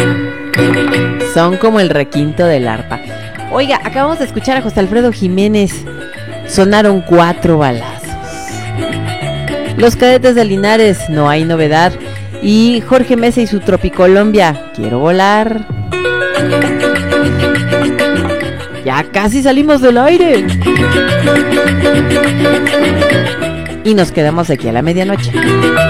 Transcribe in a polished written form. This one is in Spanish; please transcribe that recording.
Son como el requinto del arpa. Oiga, acabamos de escuchar a José Alfredo Jiménez. Sonaron 4 balazos. Los Cadetes de Linares, No hay novedad. Y Jorge Mesa y su Tropicolombia, Quiero volar. Ya casi salimos del aire. Y nos quedamos aquí a la medianoche.